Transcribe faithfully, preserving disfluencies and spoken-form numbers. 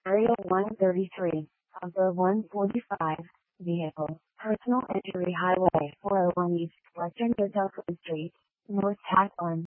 Area one thirty-three, Upper one forty-five, Vehicle, Personal Injury Highway four oh one East, Western Yoselka Street, North Tack one.